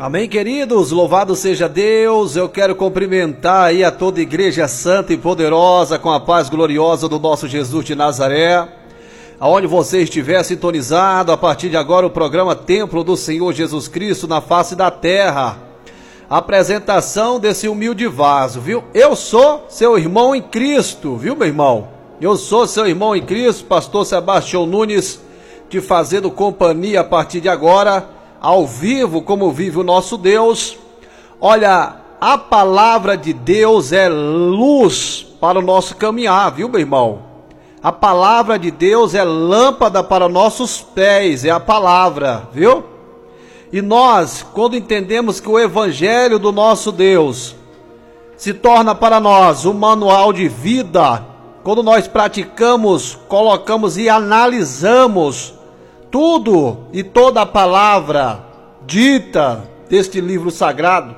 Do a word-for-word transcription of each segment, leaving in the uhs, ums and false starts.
Amém, queridos, louvado seja Deus. Eu quero cumprimentar aí a toda a igreja santa e poderosa com a paz gloriosa do nosso Jesus de Nazaré. Aonde você estiver sintonizado, a partir de agora o programa Templo do Senhor Jesus Cristo na face da terra. Apresentação desse humilde vaso, viu? Eu sou seu irmão em Cristo, viu, meu irmão? Eu sou seu irmão em Cristo, pastor Sebastião Nunes, te fazendo companhia a partir de agora, ao vivo, como vive o nosso Deus. Olha, a palavra de Deus é luz para o nosso caminhar, viu, meu irmão? A palavra de Deus é lâmpada para nossos pés, é a palavra, viu? E nós, quando entendemos que o evangelho do nosso Deus se torna para nós um manual de vida, quando nós praticamos, colocamos e analisamos tudo e toda a palavra dita deste livro sagrado,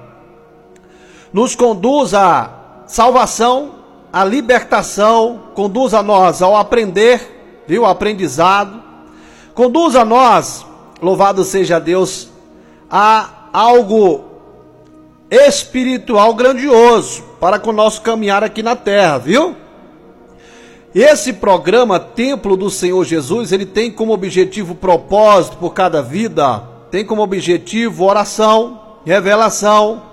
nos conduz à salvação, à libertação, conduz a nós ao aprender, viu, aprendizado, conduz a nós, louvado seja Deus, a algo espiritual grandioso para com o nosso caminhar aqui na terra, viu? Esse programa Templo do Senhor Jesus, ele tem como objetivo propósito por cada vida, tem como objetivo oração, revelação,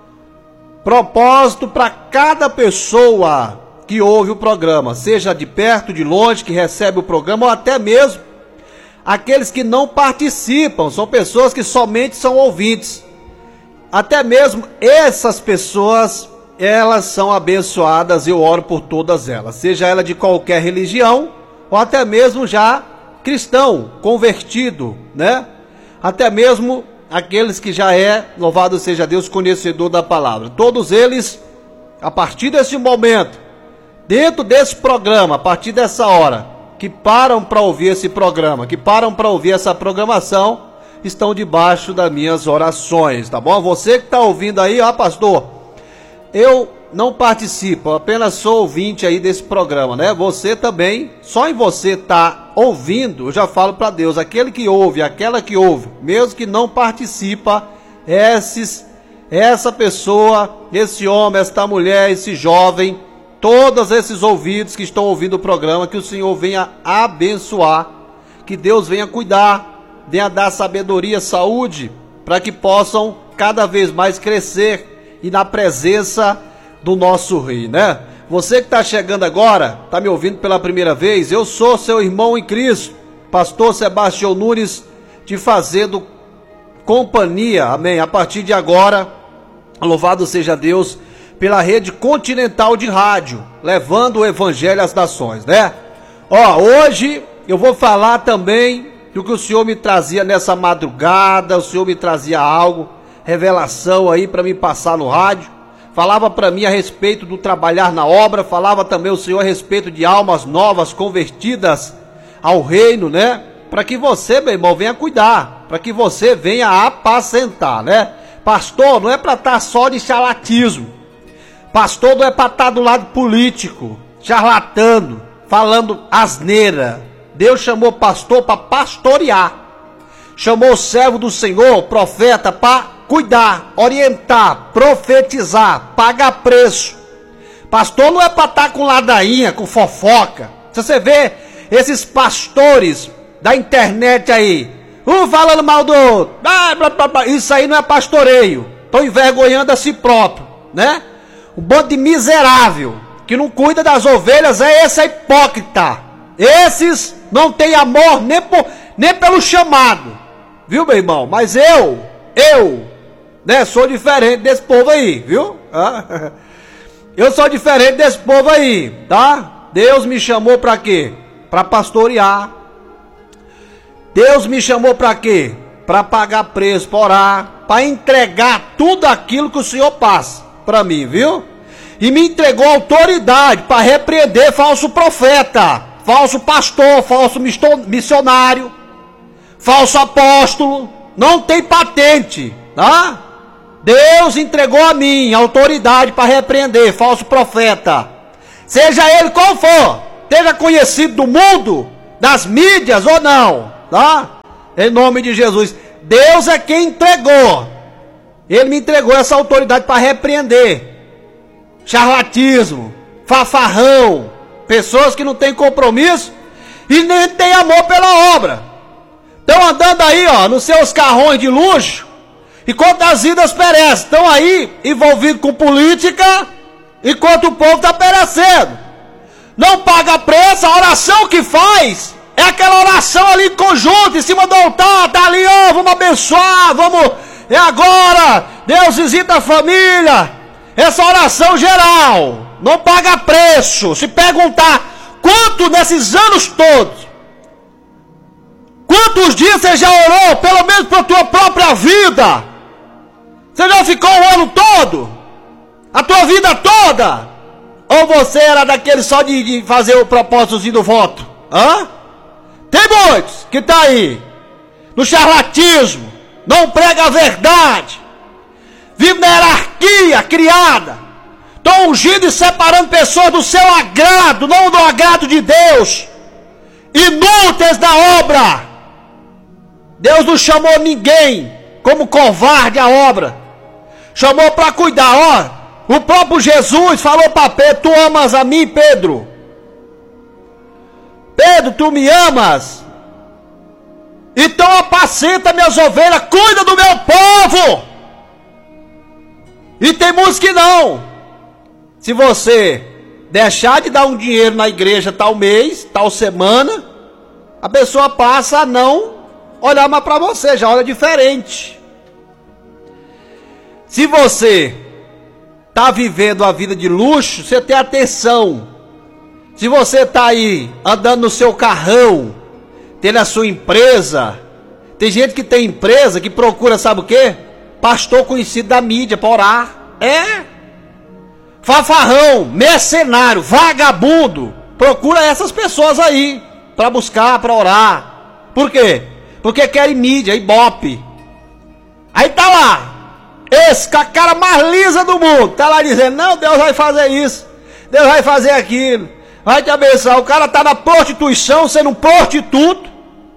propósito para cada pessoa que ouve o programa, seja de perto, de longe, que recebe o programa, ou até mesmo aqueles que não participam, são pessoas que somente são ouvintes. Até mesmo essas pessoas, elas são abençoadas, eu oro por todas elas, seja ela de qualquer religião, ou até mesmo já cristão, convertido, né? Até mesmo aqueles que já é, louvado seja Deus, conhecedor da palavra. Todos eles, a partir desse momento, dentro desse programa, a partir dessa hora, que param para ouvir esse programa, que param para ouvir essa programação, estão debaixo das minhas orações, tá bom? Você que está ouvindo aí, ó, pastor, eu não participo, apenas sou ouvinte aí desse programa, né? Você também, só em você estar ouvindo, eu já falo para Deus, aquele que ouve, aquela que ouve, mesmo que não participa, esses, essa pessoa, esse homem, esta mulher, esse jovem, todos esses ouvidos que estão ouvindo o programa, que o Senhor venha abençoar, que Deus venha cuidar, venha dar sabedoria, saúde, para que possam cada vez mais crescer e na presença do nosso Rei, né? Você que está chegando agora, está me ouvindo pela primeira vez, eu sou seu irmão em Cristo, pastor Sebastião Nunes, te fazendo companhia, amém? A partir de agora, louvado seja Deus, pela rede continental de rádio, levando o evangelho às nações, né? Ó, hoje eu vou falar também do que o Senhor me trazia nessa madrugada, o Senhor me trazia algo, revelação aí para me passar no rádio, falava para mim a respeito do trabalhar na obra, falava também o Senhor a respeito de almas novas convertidas ao reino, né? Para que você, meu irmão, venha cuidar, para que você venha apacentar, né? Pastor, não é para estar só de charlatismo, pastor não é para estar do lado político, charlatando, falando asneira. Deus chamou pastor para pastorear, chamou o servo do Senhor, profeta, para cuidar, orientar, profetizar, pagar preço. Pastor não é para estar com ladainha, com fofoca. Se você vê esses pastores da internet aí, um falando mal do outro, isso aí não é pastoreio, estão envergonhando a si próprio, né? Um bando de miserável que não cuida das ovelhas, é esse hipócrita. Esses não tem amor nem, por, nem pelo chamado, viu, meu irmão? Mas eu, eu, né, sou diferente desse povo aí, viu? Ah, eu sou diferente desse povo aí, tá? Deus me chamou para quê? Para pastorear. Deus me chamou para quê? Para pagar preço, para orar, para entregar tudo aquilo que o Senhor passa para mim, viu? E me entregou autoridade para repreender falso profeta, falso pastor, falso missionário, falso apóstolo. Não tem patente, tá? Deus entregou a mim autoridade para repreender falso profeta, seja ele qual for, seja conhecido do mundo, das mídias ou não, tá? Em nome de Jesus. Deus é quem entregou Ele me entregou essa autoridade para repreender charlatismo, fafarrão, pessoas que não têm compromisso e nem têm amor pela obra. Estão andando aí, ó, nos seus carrões de luxo, enquanto as vidas perecem. Estão aí envolvidos com política, enquanto o povo está perecendo. Não paga preço, a oração que faz é aquela oração ali em conjunto, em cima do altar, tá ali, ó, vamos abençoar, vamos, é agora, Deus visita a família. Essa oração geral, não paga preço. Se perguntar quanto nesses anos todos, quantos dias você já orou, pelo menos para a tua própria vida? Você já ficou o ano todo? A tua vida toda? Ou você era daquele só de, de fazer o propósitozinho do voto? Hã? Tem muitos que tá aí no charlatismo, não prega a verdade, vive na hierarquia criada, estão ungindo e separando pessoas do seu agrado, não do agrado de Deus, inúteis da obra. Deus não chamou ninguém como covarde a obra, chamou para cuidar. Ó, o próprio Jesus falou para Pedro: tu amas a mim, Pedro? Pedro, tu me amas? Então apacenta minhas ovelhas, cuida do meu povo. E tem muitos que não. Se você deixar de dar um dinheiro na igreja tal mês, tal semana, a pessoa passa a não olhar mais para você, já olha diferente. Se você está vivendo a vida de luxo, você tem atenção. Se você está aí andando no seu carrão, tendo a sua empresa, tem gente que tem empresa que procura, sabe o quê? Pastor conhecido da mídia para orar. É fafarrão, mercenário, vagabundo, procura essas pessoas aí para buscar, para orar. Por quê? Porque querem mídia, ibope. Aí tá lá esse com a cara mais lisa do mundo, tá lá dizendo: não, Deus vai fazer isso, Deus vai fazer aquilo, vai te abençoar. O cara tá na prostituição, sendo um prostituto,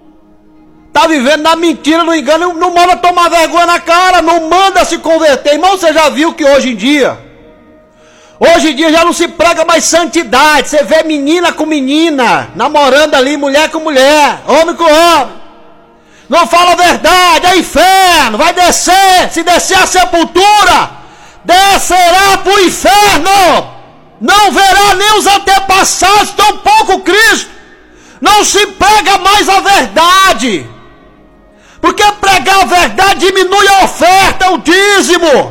tá vivendo na mentira, no engano, não manda tomar vergonha na cara, não manda se converter. Irmão, você já viu que hoje em dia, hoje em dia já não se prega mais santidade. Você vê menina com menina, namorando ali, mulher com mulher, homem com homem. Não fala a verdade, é inferno, vai descer. Se descer a sepultura, descerá para o inferno. Não verá nem os antepassados, tampouco Cristo. Não se prega mais a verdade, porque pregar a verdade diminui a oferta, o dízimo.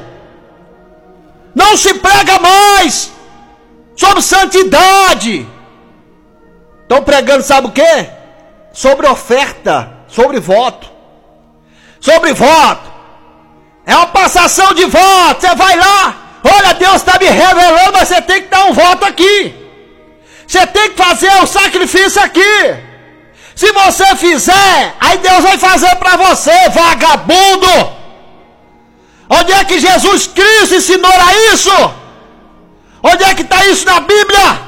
Não se prega mais sobre santidade. Estão pregando, sabe o quê? Sobre oferta, sobre voto. Sobre voto. É uma passação de voto. Você vai lá, olha, Deus está me revelando, mas você tem que dar um voto aqui. Você tem que fazer o sacrifício aqui. Se você fizer, aí Deus vai fazer para você, vagabundo. Onde é que Jesus Cristo ensinou a isso? Onde é que está isso na Bíblia?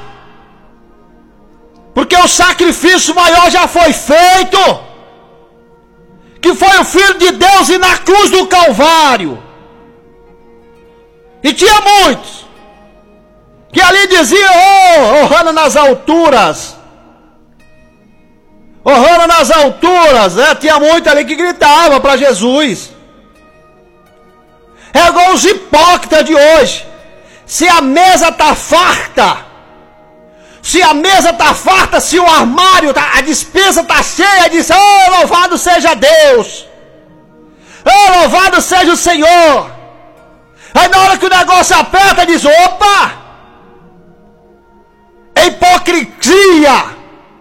Porque o sacrifício maior já foi feito, que foi o Filho de Deus e na cruz do Calvário. E tinha muitos que ali diziam: oh, Ohana nas alturas, Ohana nas alturas, né? Tinha muito ali que gritava para Jesus. É igual os hipócritas de hoje. Se a mesa está farta, se a mesa está farta, se o armário, tá, a despensa está cheia, diz: oh, louvado seja Deus, oh, louvado seja o Senhor. Aí na hora que o negócio aperta, diz: opa, é hipocrisia.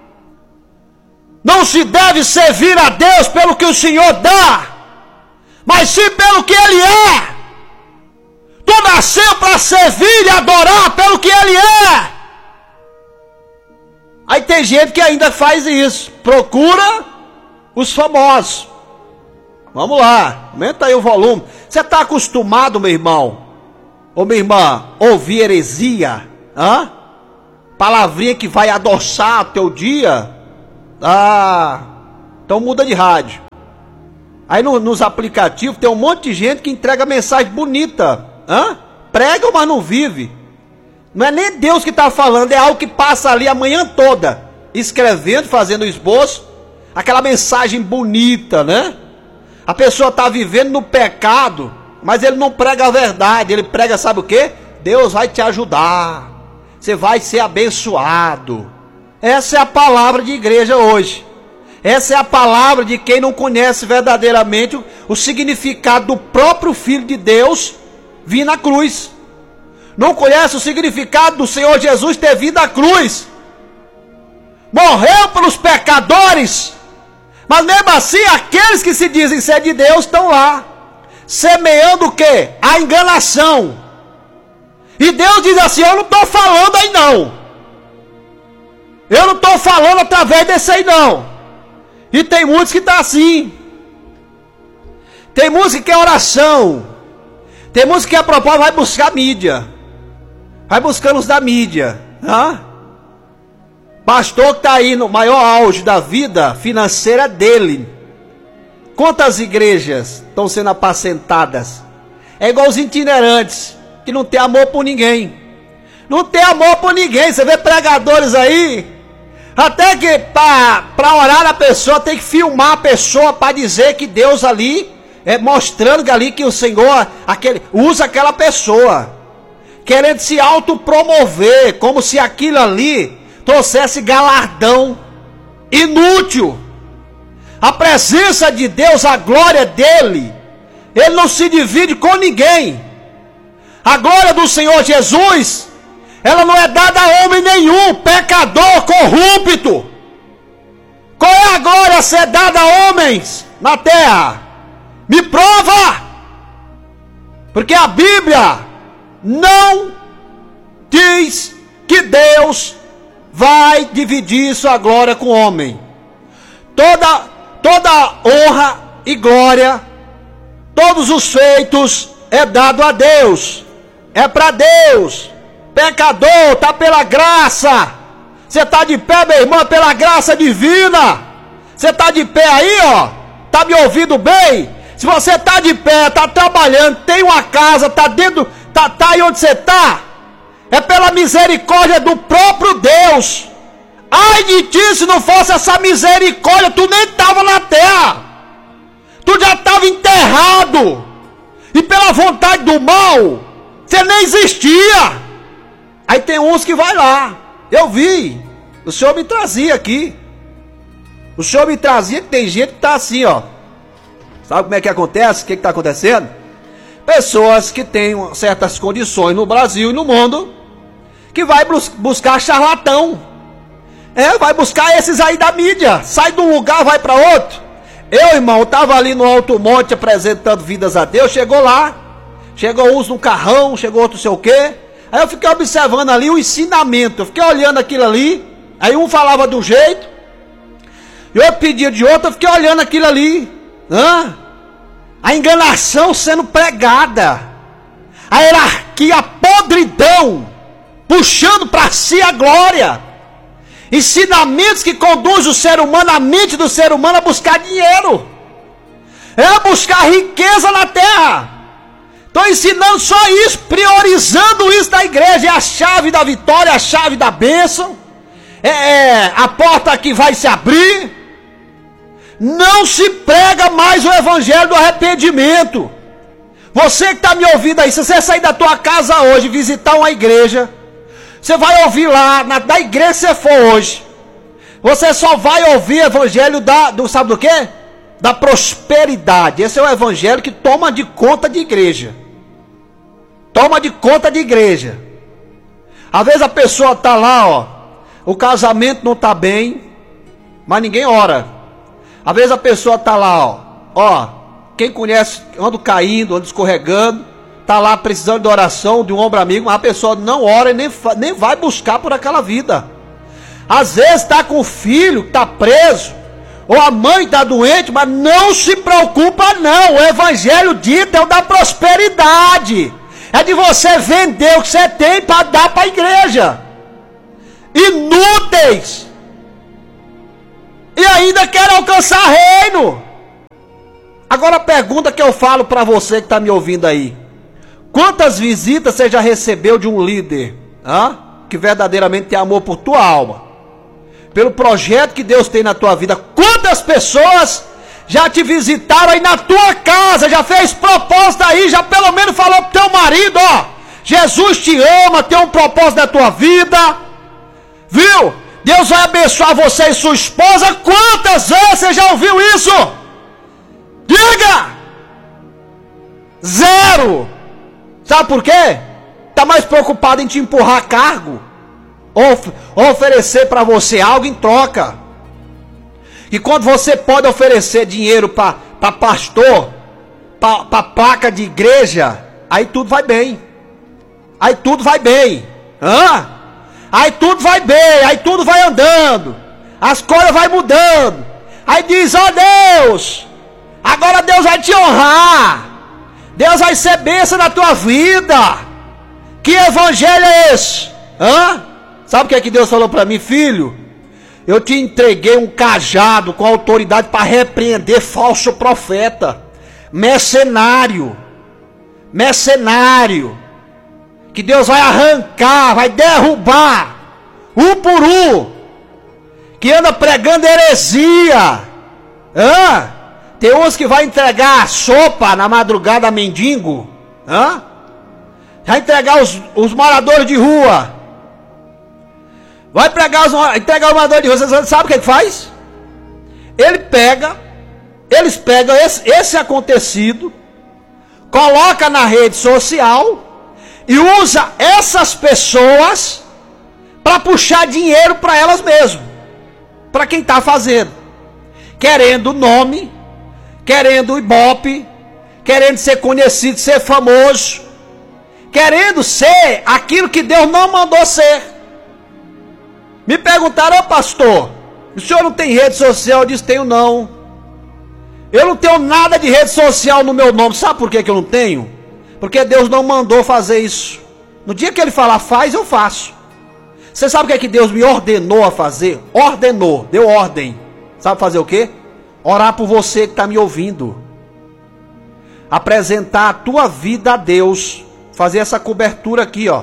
Não se deve servir a Deus pelo que o Senhor dá, mas sim pelo que Ele é. Tu nasceu para servir e adorar pelo que Ele é. Aí tem gente que ainda faz isso, procura os famosos. Vamos lá, aumenta aí o volume. Você está acostumado, meu irmão, ou minha irmã, ouvir heresia? Hã? Palavrinha que vai adoçar o teu dia? Ah, então muda de rádio. Aí no, nos aplicativos tem um monte de gente que entrega mensagem bonita. Hã? Prega, mas não vive. Não é nem Deus que está falando, é algo que passa ali a manhã toda, escrevendo, fazendo esboço. Aquela mensagem bonita, né? A pessoa está vivendo no pecado, mas ele não prega a verdade. Ele prega, sabe o quê? Deus vai te ajudar. Você vai ser abençoado. Essa é a palavra de igreja hoje. Essa é a palavra de quem não conhece verdadeiramente o, o significado do próprio Filho de Deus vir na cruz. Não conhece o significado do Senhor Jesus ter vindo à cruz. Morreu pelos pecadores. Mas mesmo assim, aqueles que se dizem ser de Deus estão lá, semeando o quê? A enganação. E Deus diz assim: eu não estou falando aí não. Eu não estou falando através desse aí não. E tem muitos que estão assim. Tem muitos que quer oração. Tem muitos que a propósito vai buscar mídia. Vai buscando os da mídia. Hã? Pastor que está aí no maior auge da vida financeira dele. Quantas igrejas estão sendo apacentadas? É igual os itinerantes, que não tem amor por ninguém. Não tem amor por ninguém. Você vê pregadores aí, até que para orar a pessoa tem que filmar a pessoa para dizer que Deus ali, é mostrando ali que o Senhor aquele, usa aquela pessoa, querendo se autopromover, como se aquilo ali trouxesse galardão. Inútil. A presença de Deus, a glória dele, ele não se divide com ninguém. A glória do Senhor Jesus, ela não é dada a homem nenhum, pecador, corrupto. Qual é a glória a ser dada a homens na terra? Me prova. Porque a Bíblia não diz que Deus vai dividir sua glória com o homem. Toda, toda honra e glória, todos os feitos é dado a Deus. É para Deus. Pecador, está pela graça. Você está de pé, meu irmão, pela graça divina. Você está de pé aí, ó. Está me ouvindo bem? Se você está de pé, está trabalhando, tem uma casa, está dentro, está tá aí onde você está, é pela misericórdia do próprio Deus. Ai de ti, se não fosse essa misericórdia, tu nem estava na terra. Tu já estava enterrado. E pela vontade do mal, você nem existia. Aí tem uns que vai lá. Eu vi. O Senhor me trazia aqui. O Senhor me trazia que tem gente que está assim, ó. Sabe como é que acontece? O que está acontecendo? Pessoas que têm certas condições no Brasil e no mundo, que vai bus- buscar charlatão. É, vai buscar esses aí da mídia. Sai de um lugar, vai para outro. Eu, irmão, estava ali no Alto Monte apresentando vidas a Deus. Chegou lá. Chegou uns no carrão, chegou outro sei o quê. Aí eu fiquei observando ali o ensinamento. Eu fiquei olhando aquilo ali. Aí um falava de um jeito, e outro pedia de outro. Eu fiquei olhando aquilo ali. Hã? A enganação sendo pregada. A hierarquia, a podridão, puxando para si a glória. Ensinamentos que conduzem o ser humano, a mente do ser humano, a buscar dinheiro. É a buscar riqueza na terra. Estou ensinando só isso, priorizando isso da igreja. É a chave da vitória, a chave da bênção. É, é a porta que vai se abrir. Não se prega mais o evangelho do arrependimento. Você que está me ouvindo aí, se você sair da tua casa hoje, visitar uma igreja, você vai ouvir lá, na, da igreja que você for hoje, você só vai ouvir evangelho da, do, sabe do quê? Da prosperidade. Esse é o evangelho que toma de conta de igreja. Toma de conta de igreja. Às vezes a pessoa está lá, ó, o casamento não está bem, mas ninguém ora. Às vezes a pessoa está lá, ó, ó, quem conhece, anda caindo, anda escorregando, está lá precisando de oração, de um ombro amigo, mas a pessoa não ora e nem, nem vai buscar por aquela vida. Às vezes está com o filho, está preso, ou a mãe está doente, mas não se preocupa não. O evangelho dito é o da prosperidade. É de você vender o que você tem para dar para a igreja. Inúteis. E ainda quer alcançar reino. Agora a pergunta que eu falo para você que está me ouvindo aí: quantas visitas você já recebeu de um líder hein, que verdadeiramente tem amor por tua alma, pelo projeto que Deus tem na tua vida? Quantas pessoas já te visitaram aí na tua casa, já fez propósito aí, já pelo menos falou pro teu marido, ó, Jesus te ama, tem um propósito na tua vida, viu? Deus vai abençoar você e sua esposa. Quantas vezes você já ouviu isso? Diga! Zero! Sabe por quê? Está mais preocupado em te empurrar cargo, of oferecer para você algo em troca. E quando você pode oferecer dinheiro para pastor, para placa de igreja, aí tudo vai bem. Aí tudo vai bem. Hã? Aí tudo vai bem, aí tudo vai andando. As coisas vai mudando. Aí diz, ó Deus, agora Deus vai te honrar. Deus vai ser bênção na tua vida. Que evangelho é esse? Hã? Sabe o que é que Deus falou para mim? Filho, eu te entreguei um cajado com autoridade para repreender falso profeta, mercenário, mercenário, que Deus vai arrancar, vai derrubar, um por um, que anda pregando heresia. Hã? Tem uns que vai entregar sopa na madrugada a mendigo. Hã? Vai entregar os, os moradores de rua. Vai pregar os, entregar os moradores de rua. Você sabe o que ele faz? Ele pega, eles pegam esse, esse acontecido, coloca na rede social e usa essas pessoas para puxar dinheiro para elas mesmas, para quem está fazendo, querendo nome, querendo ibope, querendo ser conhecido, ser famoso, querendo ser aquilo que Deus não mandou ser. Me perguntaram, ô pastor, o senhor não tem rede social? Eu disse, tenho não. Eu não tenho nada de rede social no meu nome. Sabe por que que eu não tenho? Porque Deus não mandou fazer isso. No dia que Ele falar faz, eu faço. Você sabe o que é que Deus me ordenou a fazer? Ordenou, deu ordem. Sabe fazer o quê? Orar por você que está me ouvindo. Apresentar a tua vida a Deus. Fazer essa cobertura aqui, ó.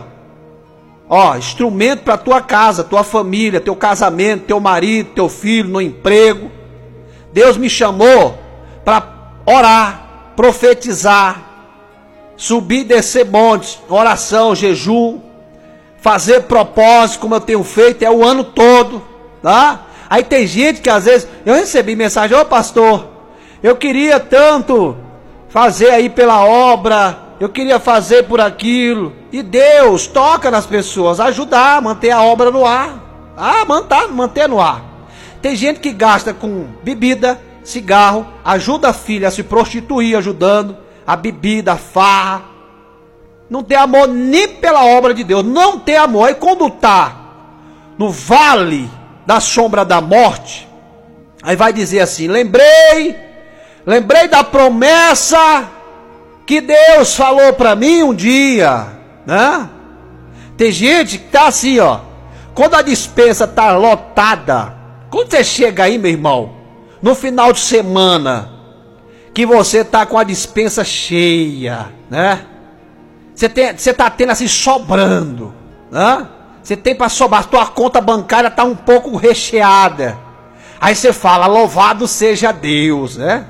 Ó, instrumento para tua casa, tua família, teu casamento, teu marido, teu filho, no emprego. Deus me chamou para orar, profetizar, subir e descer montes, oração, jejum, fazer propósito, como eu tenho feito, é o ano todo, tá? Aí tem gente que às vezes, eu recebi mensagem, ô pastor, eu queria tanto fazer aí pela obra, eu queria fazer por aquilo, e Deus toca nas pessoas, ajudar, manter a obra no ar, ah, manter, manter no ar. Tem gente que gasta com bebida, cigarro, ajuda a filha a se prostituir, ajudando, a bebida, a farra, não tem amor nem pela obra de Deus, não tem amor. Aí quando está no vale da sombra da morte, aí vai dizer assim, lembrei, lembrei da promessa que Deus falou para mim um dia, né? Tem gente que tá assim, ó, quando a despensa tá lotada, quando você chega aí, meu irmão, no final de semana, que você tá com a despensa cheia, né? Você tem, você tá tendo assim sobrando, né? Você tem para sobrar, tua conta bancária tá um pouco recheada. Aí você fala, louvado seja Deus, né?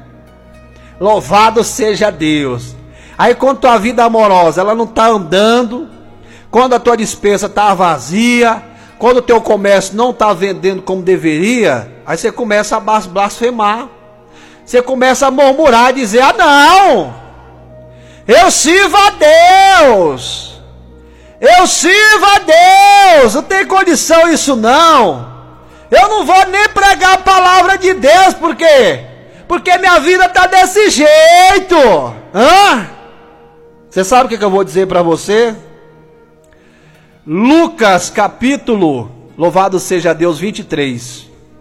Louvado seja Deus. Aí quando tua vida amorosa, ela não tá andando, quando a tua despensa tá vazia, quando o teu comércio não tá vendendo como deveria, aí você começa a blasfemar. Você começa a murmurar, dizer, ah não, eu sirvo a Deus, eu sirvo a Deus, não tem condição isso não, eu não vou nem pregar a palavra de Deus, por quê? Porque minha vida está desse jeito. Hã? Você sabe o que, que eu vou dizer para você? Lucas capítulo, louvado seja Deus, vinte e três.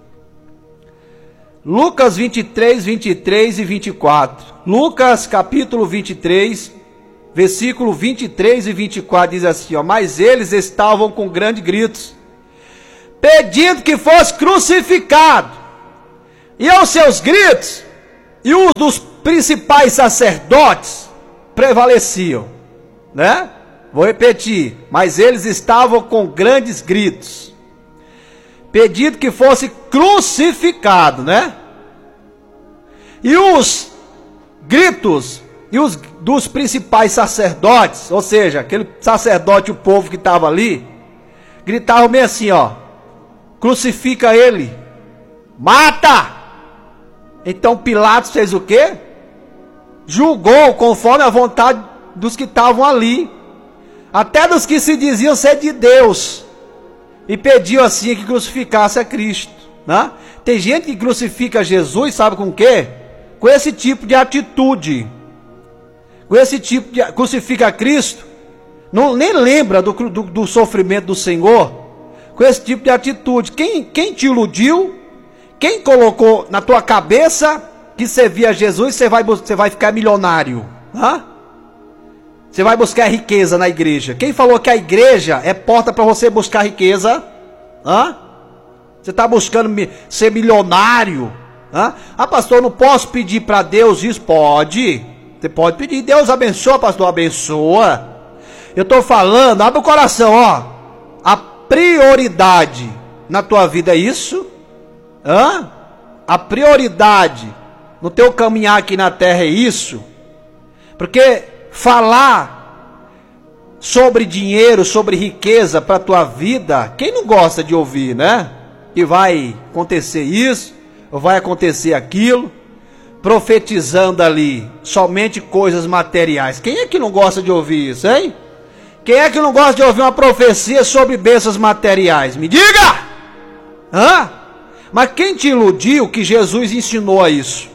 Lucas vinte e três, vinte e três e vinte e quatro. Lucas capítulo vinte e três, versículo vinte e três e vinte e quatro diz assim, ó, mas eles estavam com grandes gritos, pedindo que fosse crucificado. E aos seus gritos, e os dos principais sacerdotes prevaleciam, né? Vou repetir, mas eles estavam com grandes gritos, pedindo que fosse crucificado, né? E os gritos e os dos principais sacerdotes, ou seja, aquele sacerdote, o povo que estava ali, gritavam meio assim, ó: crucifica ele, mata! Então Pilatos fez o quê? Julgou conforme a vontade dos que estavam ali, até dos que se diziam ser de Deus, e pediu assim que crucificasse a Cristo, né? Tem gente que crucifica Jesus, sabe com o quê? Com esse tipo de atitude, com esse tipo de... crucifica a Cristo, não, nem lembra do, do, do sofrimento do Senhor, com esse tipo de atitude. Quem, quem te iludiu, quem colocou na tua cabeça que você via Jesus, você vai, você vai ficar milionário, né? Você vai buscar riqueza na igreja. Quem falou que a igreja é porta para você buscar riqueza? Hã? Você está buscando ser milionário? Hã? Ah, pastor, eu não posso pedir para Deus isso? Pode. Você pode pedir. Deus abençoa, pastor, abençoa. Eu estou falando, abre o coração, ó. A prioridade na tua vida é isso? Hã? A prioridade no teu caminhar aqui na terra é isso? Porque falar sobre dinheiro, sobre riqueza para a tua vida, quem não gosta de ouvir, né? Que vai acontecer isso, ou vai acontecer aquilo, profetizando ali somente coisas materiais. Quem é que não gosta de ouvir isso, hein? Quem é que não gosta de ouvir uma profecia sobre bênçãos materiais? Me diga! Hã? Mas quem te iludiu que Jesus ensinou a isso?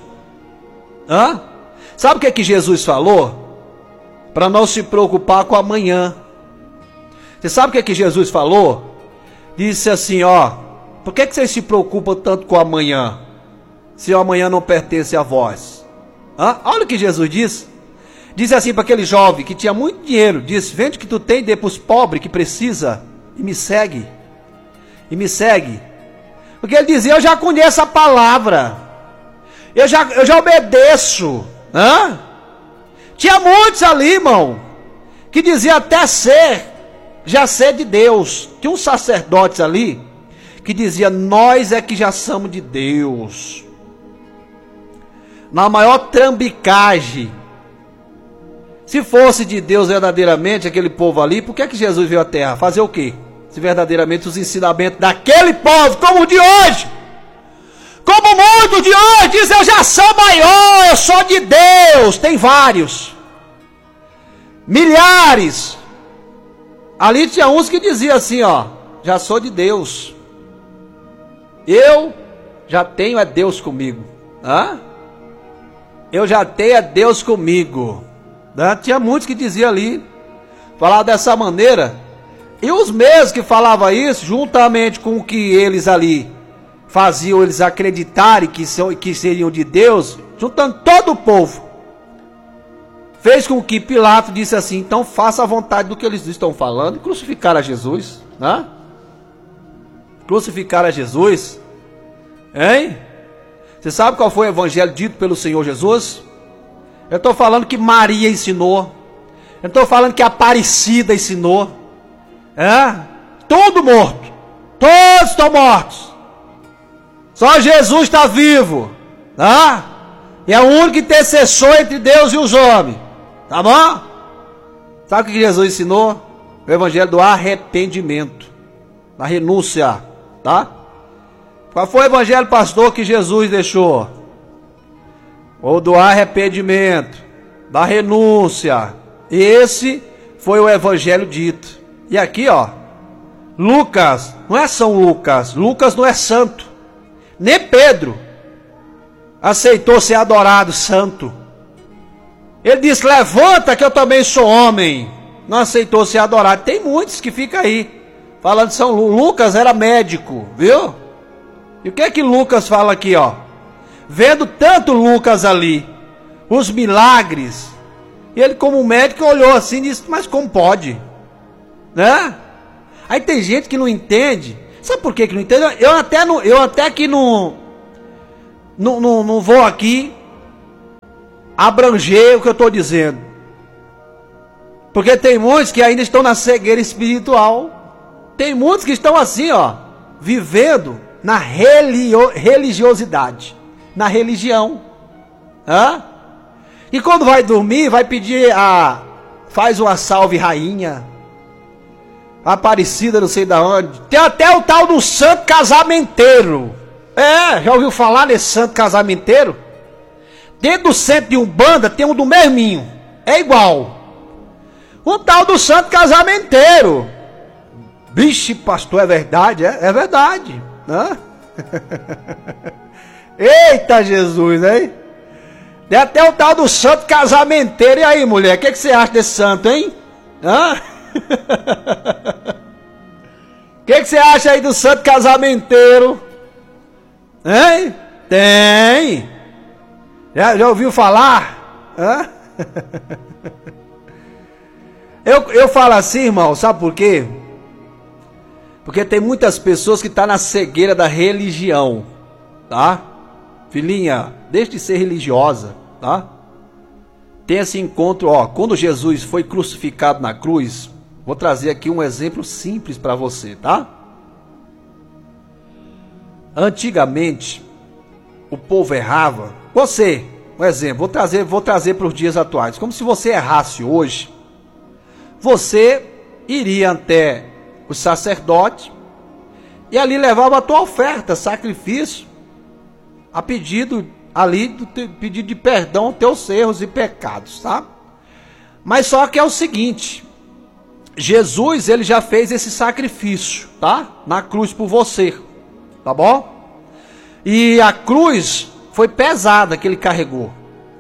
Hã? Sabe o que é que Jesus falou? Para não se preocupar com amanhã. Você sabe o que é que Jesus falou? Disse assim, ó: por que, que vocês se preocupam tanto com amanhã, se o amanhã não pertence a vós? Hã? Olha o que Jesus disse. Disse assim para aquele jovem que tinha muito dinheiro: disse, vende o que tu tem, dê para os pobres que precisa, e me segue. E me segue. Porque ele dizia: eu já conheço a palavra, eu já, eu já obedeço. Hã? Tinha muitos ali, irmão, que diziam até ser, já ser de Deus. Tinha uns sacerdotes ali que diziam: nós é que já somos de Deus. Na maior trambicagem. Se fosse de Deus verdadeiramente aquele povo ali, por que é que Jesus veio à terra? Fazer o quê? Se verdadeiramente os ensinamentos daquele povo, como o de hoje, como muitos de hoje, diz: eu já sou maior, eu sou de Deus. Tem vários, milhares. Ali tinha uns que diziam assim, ó: já sou de Deus, eu já tenho é Deus comigo. Hã? Eu já tenho é Deus comigo. Hã? Tinha muitos que diziam ali, falavam dessa maneira. E os mesmos que falavam isso, juntamente com o que eles ali faziam eles acreditarem que, são, que seriam de Deus, juntando todo o povo, fez com que Pilatos disse assim: então faça a vontade do que eles estão falando, e crucificaram a Jesus, né? Crucificaram a Jesus, hein? Você sabe qual foi o evangelho dito pelo Senhor Jesus? Eu estou falando que Maria ensinou, eu estou falando que Aparecida ensinou, é? Tudo morto, todos estão mortos. Só Jesus está vivo, tá? E é o único intercessor entre Deus e os homens, tá bom? Sabe o que Jesus ensinou? O evangelho do arrependimento, da renúncia, tá? Qual foi o evangelho, pastor, que Jesus deixou? O do arrependimento, da renúncia. Esse foi o evangelho dito. E aqui, ó, Lucas, não é São Lucas, Lucas não é santo. Nem Pedro aceitou ser adorado santo. Ele disse: levanta que eu também sou homem. Não aceitou ser adorado. Tem muitos que ficam aí falando de São Lucas. Lucas era médico, viu? E o que é que Lucas fala aqui, ó? Vendo tanto Lucas ali, os milagres, ele como médico olhou assim e disse: mas como pode? Né? Aí tem gente que não entende. Sabe por que que não entende? Eu até, não, eu até que não, não, não, não vou aqui abranger o que eu estou dizendo. Porque tem muitos que ainda estão na cegueira espiritual. Tem muitos que estão assim, ó, vivendo na relio, religiosidade, na religião. Hã? E quando vai dormir, vai pedir a... Faz uma salve rainha, Aparecida, não sei da onde. Tem até o tal do santo casamenteiro. É, já ouviu falar nesse santo casamenteiro? Dentro do centro de Umbanda tem um do mesminho. É igual. O tal do santo casamenteiro. Vixe, pastor, é verdade? É, é verdade. Hã? Eita Jesus, hein? Tem até o tal do santo casamenteiro. E aí, mulher, o que, que você acha desse santo, hein? Hã? O que, que você acha aí do santo casamenteiro? Hein? Tem. Já, já ouviu falar? Hã? Eu, eu falo assim, irmão, sabe por quê? Porque tem muitas pessoas que estão na cegueira da religião, tá? Filhinha, deixe de ser religiosa, tá? Tem esse encontro, ó, quando Jesus foi crucificado na cruz, vou trazer aqui um exemplo simples para você, tá? Antigamente, o povo errava. Você, um exemplo, vou trazer, vou trazer para os dias atuais. Como se você errasse hoje, você iria até o sacerdote e ali levava a tua oferta, sacrifício, a pedido ali, do pedido de perdão aos teus erros e pecados, tá? Mas só que é o seguinte, Jesus, ele já fez esse sacrifício, tá? Na cruz por você, tá bom? E a cruz foi pesada que ele carregou.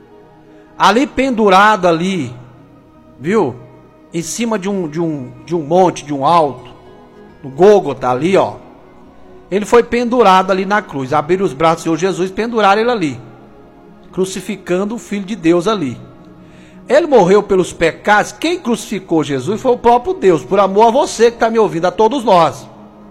Ali pendurado ali, viu? Em cima de um, de um, de um monte, de um alto, no Gólgota ali, ó. Ele foi pendurado ali na cruz. Abriram os braços do Senhor Jesus, penduraram ele ali, crucificando o Filho de Deus ali. Ele morreu pelos pecados. Quem crucificou Jesus foi o próprio Deus, por amor a você que está me ouvindo, a todos nós.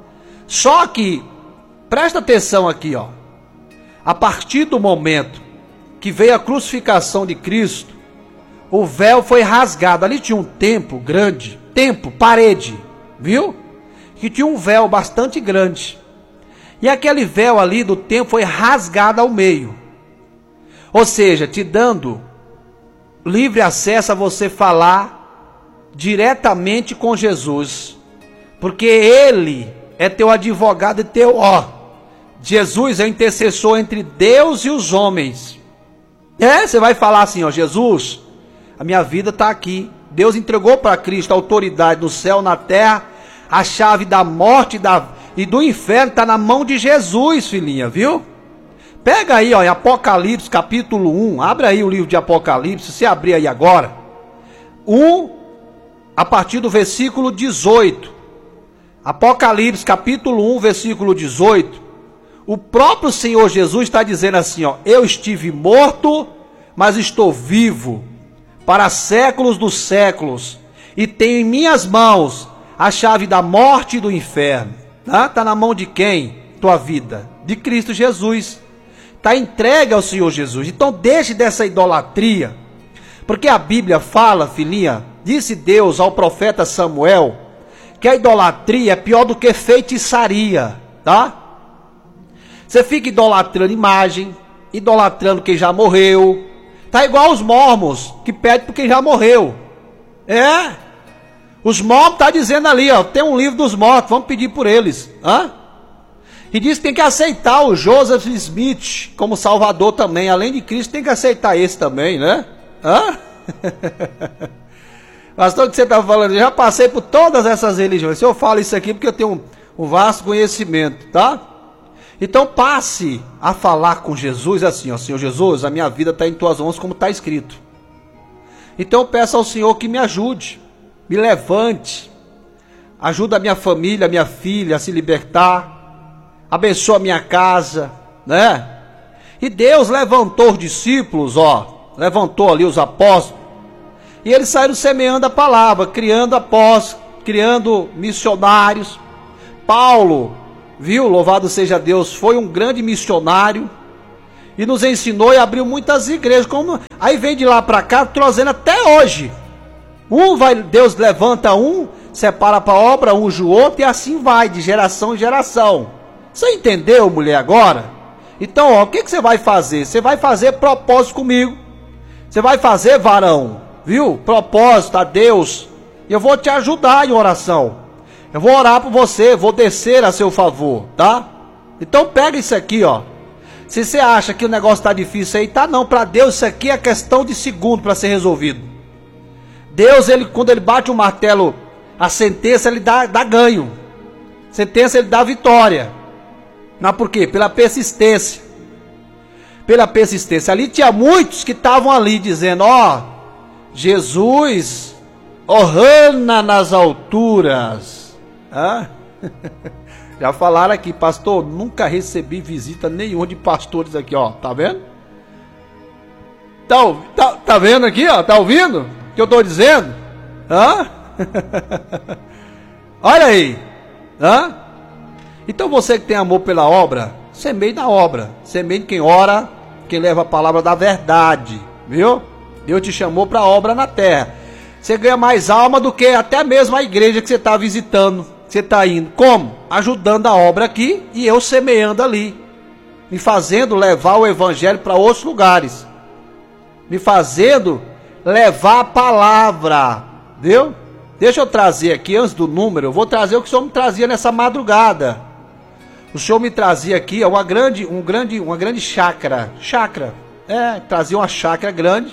Só que, presta atenção aqui, ó. A partir do momento que veio a crucificação de Cristo, o véu foi rasgado. Ali tinha um templo grande, templo, parede, viu? Que tinha um véu bastante grande. E aquele véu ali do templo foi rasgado ao meio. Ou seja, te dando livre acesso a você falar diretamente com Jesus. Porque Ele é teu advogado e teu, ó. Jesus é o intercessor entre Deus e os homens. É, você vai falar assim, ó, Jesus, a minha vida está aqui. Deus entregou para Cristo a autoridade no céu, na terra, a chave da morte e, da, e do inferno está na mão de Jesus, filhinha, viu? Pega aí, ó, em Apocalipse, capítulo um, abre aí o livro de Apocalipse, se abrir aí agora. um, a partir do versículo dezoito. Apocalipse, capítulo um, versículo dezoito. O próprio Senhor Jesus está dizendo assim, ó, eu estive morto, mas estou vivo para séculos dos séculos, e tenho em minhas mãos a chave da morte e do inferno. Está tá na mão de quem? Tua vida? De Cristo Jesus. Está entregue ao Senhor Jesus. Então deixe dessa idolatria, porque a Bíblia fala, filhinha, disse Deus ao profeta Samuel, que a idolatria é pior do que feitiçaria, tá? Você fica idolatrando imagem, idolatrando quem já morreu. Tá igual os mormons, que pedem por quem já morreu. É. Os mormons tá dizendo ali, ó, tem um livro dos mortos, vamos pedir por eles. Hã? E diz que tem que aceitar o Joseph Smith como salvador também. Além de Cristo, tem que aceitar esse também, né? Hã? Pastor, o que você está falando? Eu já passei por todas essas religiões. Se eu falo isso aqui porque eu tenho um, um vasto conhecimento, tá? Então passe a falar com Jesus assim, ó, Senhor Jesus, a minha vida está em tuas mãos como está escrito. Então peça ao Senhor que me ajude, me levante, ajuda a minha família, a minha filha a se libertar, abençoa a minha casa, né? E Deus levantou os discípulos, ó, levantou ali os apóstolos, e eles saíram semeando a palavra, criando apóstolos, criando missionários. Paulo, viu, louvado seja Deus, foi um grande missionário, e nos ensinou e abriu muitas igrejas. Como... Aí vem de lá para cá, trazendo até hoje. Um vai, Deus levanta um, separa para a obra, unge o outro, e assim vai, de geração em geração. Você entendeu, mulher, agora? Então, ó, o que, que você vai fazer? Você vai fazer propósito comigo. Você vai fazer, varão, viu? Propósito a Deus. E eu vou te ajudar em oração. Eu vou orar por você, vou descer a seu favor, tá? Então pega isso aqui, ó. Se você acha que o negócio está difícil aí, tá não. Para Deus isso aqui é questão de segundo para ser resolvido. Deus, ele, quando ele bate o martelo, a sentença ele dá, dá ganho. Sentença ele dá vitória. Mas por quê? Pela persistência. Pela persistência. Ali tinha muitos que estavam ali dizendo, ó, Jesus, orana nas alturas. Ah? Já falaram aqui, pastor, nunca recebi visita nenhuma de pastores aqui, ó, tá vendo? Tá, tá, tá vendo aqui, ó, tá ouvindo o que eu tô dizendo? Hã? Olha aí, hã? Então você que tem amor pela obra, semeie na obra, semeie quem ora, quem leva a palavra da verdade, viu? Deus te chamou para a obra na terra. Você ganha mais alma do que até mesmo a igreja que você está visitando, que você está indo. Como? Ajudando a obra aqui e eu semeando ali. Me fazendo levar o evangelho para outros lugares. Me fazendo levar a palavra. Viu? Deixa eu trazer aqui, antes do número, eu vou trazer o que o Senhor me trazia nessa madrugada. O Senhor me trazia aqui uma grande, um grande, uma grande chácara. Chácara. É, trazia uma chácara grande.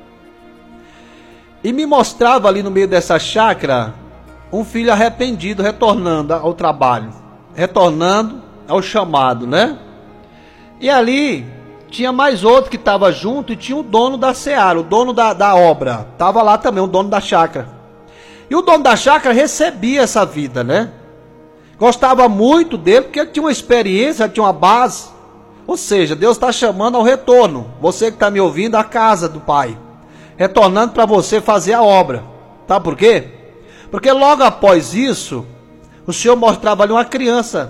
E me mostrava ali no meio dessa chácara um filho arrependido retornando ao trabalho, retornando ao chamado, né? E ali tinha mais outro que estava junto e tinha o dono da seara, o dono da, da obra. Estava lá também, o dono da chácara. E o dono da chácara recebia essa vida, né? Gostava muito dele porque ele tinha uma experiência, tinha uma base. Ou seja, Deus está chamando ao retorno. Você que está me ouvindo, à casa do Pai. Retornando para você fazer a obra. Tá por quê? Porque logo após isso, o Senhor mostrava ali uma criança.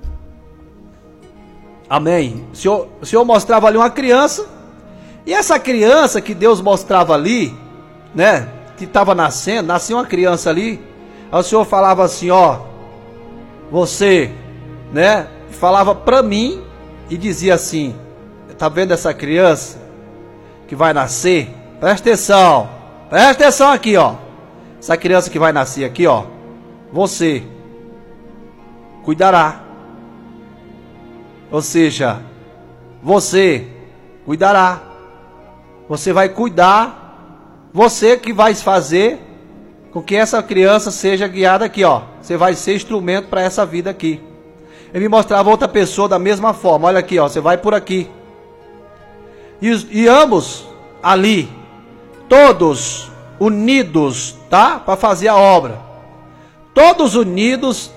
Amém? O Senhor, o Senhor mostrava ali uma criança. E essa criança que Deus mostrava ali, né? Que estava nascendo, nascia uma criança ali. Aí o Senhor falava assim, ó. Você, né? Falava para mim e dizia assim, tá vendo essa criança que vai nascer? Presta atenção, presta atenção aqui, ó. Essa criança que vai nascer aqui, ó. Você cuidará. Ou seja, você cuidará. Você vai cuidar. Você que vai fazer com que essa criança seja guiada aqui, ó. Você vai ser instrumento para essa vida aqui. Ele me mostrava outra pessoa da mesma forma. Olha aqui, ó. Você vai por aqui. E, e ambos ali, todos unidos, tá? Para fazer a obra. Todos unidos.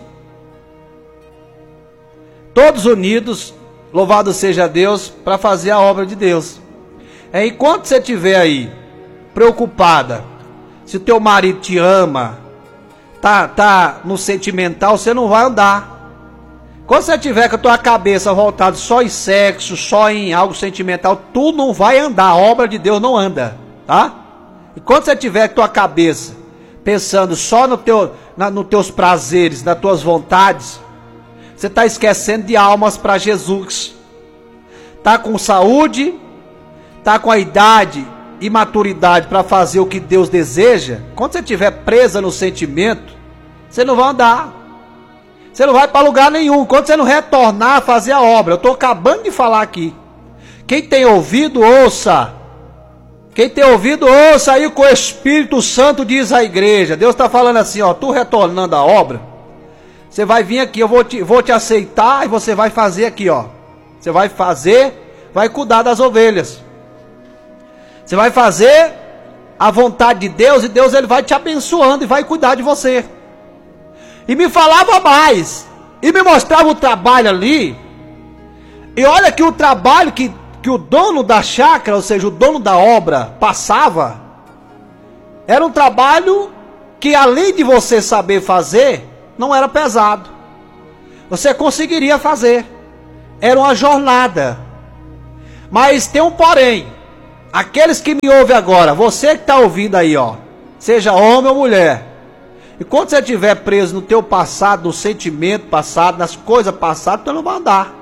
Todos unidos, louvado seja Deus, para fazer a obra de Deus. É, enquanto você estiver aí, preocupada, se o teu marido te ama, tá, tá no sentimental, você não vai andar. Quando você tiver com a tua cabeça voltada só em sexo, só em algo sentimental, tu não vai andar, a obra de Deus não anda, tá? E quando você tiver com a tua cabeça pensando só no teu, na, nos teus prazeres, nas tuas vontades, você está esquecendo de almas para Jesus. Tá com saúde, tá com a idade e maturidade para fazer o que Deus deseja. Quando você estiver presa no sentimento, você não vai andar. Você não vai para lugar nenhum. Quando você não retornar a fazer a obra. Eu estou acabando de falar aqui. Quem tem ouvido, ouça. Quem tem ouvido, ouça aí com o Espírito Santo diz a igreja. Deus está falando assim, ó. Tu retornando a obra, você vai vir aqui, eu vou te, vou te aceitar e você vai fazer aqui, ó. Você vai fazer, vai cuidar das ovelhas. Você vai fazer a vontade de Deus e Deus ele vai te abençoando e vai cuidar de você. E me falava mais. E me mostrava o trabalho ali. E olha que o trabalho que, que o dono da chácara, ou seja, o dono da obra, passava, era um trabalho que além de você saber fazer, não era pesado. Você conseguiria fazer. Era uma jornada. Mas tem um porém. Aqueles que me ouvem agora, você que está ouvindo aí, ó, seja homem ou mulher, e quando você estiver preso no teu passado, no sentimento passado, nas coisas passadas, você não vai andar.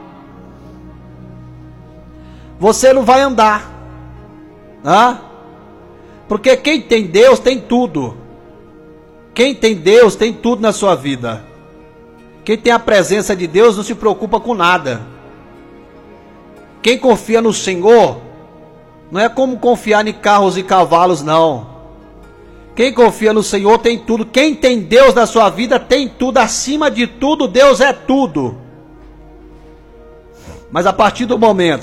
Você não vai andar. Hã? Porque quem tem Deus tem tudo. Quem tem Deus tem tudo na sua vida. Quem tem a presença de Deus não se preocupa com nada. Quem confia no Senhor, não é como confiar em carros e cavalos, não. Quem confia no Senhor tem tudo. Quem tem Deus na sua vida tem tudo. Acima de tudo, Deus é tudo. Mas a partir do momento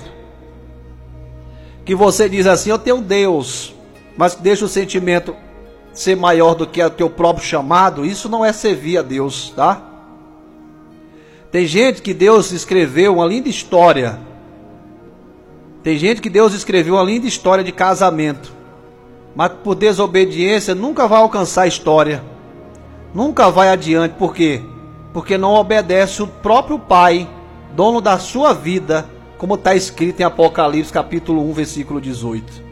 que você diz assim, eu tenho Deus, mas deixa o sentimento ser maior do que o teu próprio chamado, isso não é servir a Deus, tá? Tem gente que Deus escreveu uma linda história. Tem gente que Deus escreveu uma linda história de casamento, mas por desobediência nunca vai alcançar a história. Nunca vai adiante. Por quê? Porque não obedece o próprio Pai, dono da sua vida, como está escrito em Apocalipse capítulo um, versículo dezoito.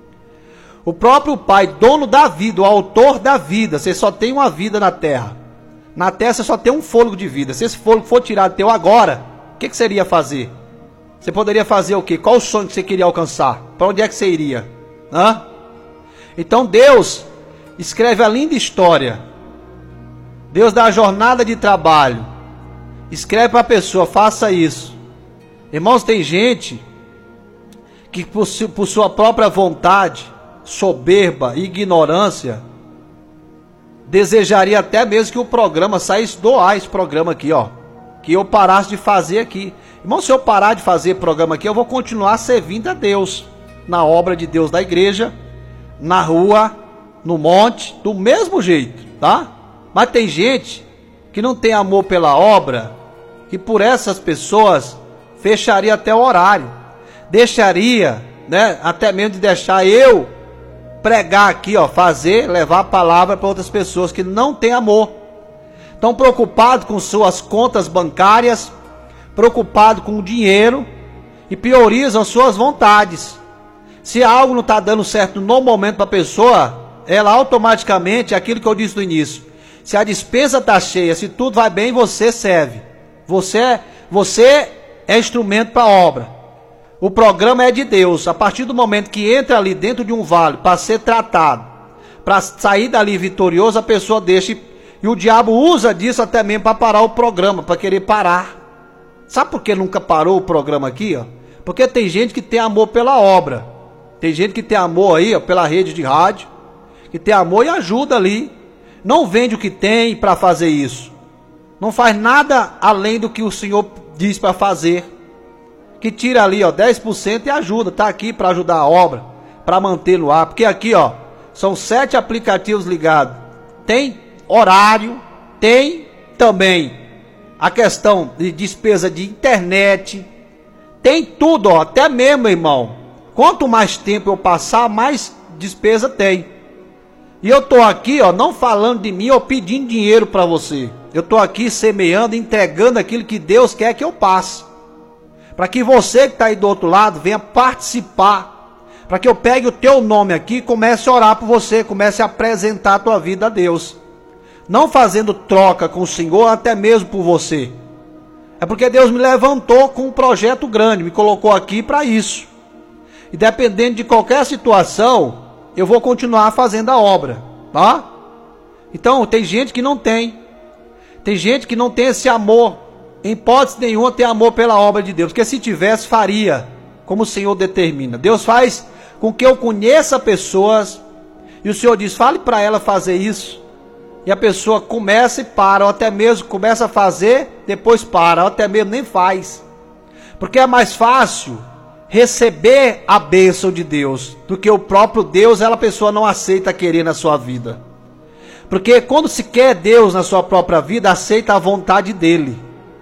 O próprio Pai, dono da vida, o autor da vida. Você só tem uma vida na terra. Na terra você só tem um fôlego de vida. Se esse fôlego for tirado teu agora, o que, que você iria fazer? Você poderia fazer o quê? Qual o sonho que você queria alcançar? Para onde é que você iria? Hã? Então Deus escreve a linda história. Deus dá a jornada de trabalho. Escreve para a pessoa, faça isso. Irmãos, tem gente que por, por sua própria vontade, soberba e ignorância, desejaria até mesmo que o programa saísse do ar, esse programa aqui, ó, que eu parasse de fazer aqui. Irmão, se eu parar de fazer programa aqui, eu vou continuar servindo a Deus, na obra de Deus da igreja, na rua, no monte, do mesmo jeito, tá? Mas tem gente que não tem amor pela obra, que por essas pessoas fecharia até o horário, deixaria, né, até mesmo de deixar eu pregar aqui, ó, fazer, levar a palavra para outras pessoas que não têm amor. Estão preocupados com suas contas bancárias, preocupados com o dinheiro e priorizam suas vontades. Se algo não está dando certo no momento para a pessoa, ela automaticamente, aquilo que eu disse no início, se a despensa está cheia, se tudo vai bem, você serve. Você, você é instrumento para a obra. O programa é de Deus. A partir do momento que entra ali dentro de um vale para ser tratado, para sair dali vitorioso, a pessoa deixa. E o diabo usa disso até mesmo para parar o programa, para querer parar. Sabe por que nunca parou o programa aqui? Ó? Porque tem gente que tem amor pela obra. Tem gente que tem amor aí, ó, pela rede de rádio, que tem amor e ajuda ali. Não vende o que tem para fazer isso. Não faz nada além do que o Senhor diz para fazer. Que tira ali, ó, dez por cento e ajuda, tá aqui para ajudar a obra, para manter no ar, porque aqui, ó, são sete aplicativos ligados, tem horário, tem também a questão de despesa de internet, tem tudo, ó, até mesmo, irmão, quanto mais tempo eu passar, mais despesa tem. E eu tô aqui, ó, não falando de mim ou pedindo dinheiro para você, eu tô aqui semeando, entregando aquilo que Deus quer que eu passe. Para que você que está aí do outro lado venha participar. Para que eu pegue o teu nome aqui e comece a orar por você. Comece a apresentar a tua vida a Deus. Não fazendo troca com o Senhor, até mesmo por você. É porque Deus me levantou com um projeto grande. Me colocou aqui para isso. E dependendo de qualquer situação, eu vou continuar fazendo a obra. Tá? Então tem gente que não tem. Tem gente que não tem esse amor. Em hipótese nenhuma tem amor pela obra de Deus. Porque se tivesse, faria como o Senhor determina. Deus faz com que eu conheça pessoas. E o Senhor diz, fale para ela fazer isso. E a pessoa começa e para. Ou até mesmo começa a fazer, depois para. Ou até mesmo nem faz. Porque é mais fácil receber a bênção de Deus do que o próprio Deus, ela a pessoa não aceita querer na sua vida. Porque quando se quer Deus na sua própria vida, aceita a vontade dele.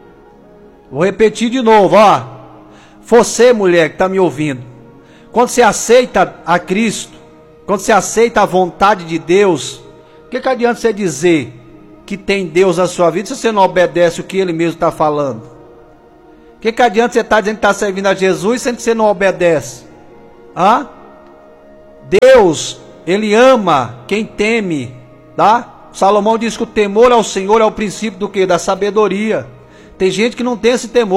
Vou repetir de novo, ó. Você, mulher que está me ouvindo, quando você aceita a Cristo, quando você aceita a vontade de Deus, o que, que adianta você dizer que tem Deus na sua vida se você não obedece o que Ele mesmo está falando? que, que adianta você estar dizendo que está servindo a Jesus, sendo que você não obedece? Hã? Deus, Ele ama quem teme, tá? Salomão diz que o temor ao Senhor é o princípio do quê? Da sabedoria. Tem gente que não tem esse temor.